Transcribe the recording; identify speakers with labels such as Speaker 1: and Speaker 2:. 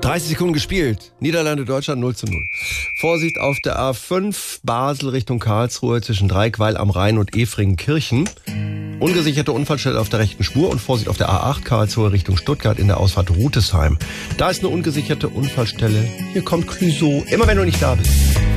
Speaker 1: 30 Sekunden gespielt. Niederlande, Deutschland 0:0. Vorsicht auf der A5 Basel Richtung Karlsruhe zwischen Dreikweiler am Rhein und Efringkirchen. Ungesicherte Unfallstelle auf der rechten Spur und Vorsicht auf der A8 Karlsruhe Richtung Stuttgart in der Ausfahrt Rutesheim. Da ist eine ungesicherte Unfallstelle. Hier kommt Clouseau. Immer wenn du nicht da bist.